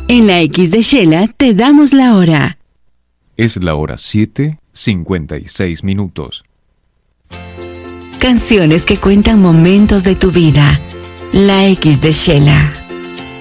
En la X de Shela te damos la hora. Es la hora 7:56. Canciones que cuentan momentos de tu vida. La X de Shela.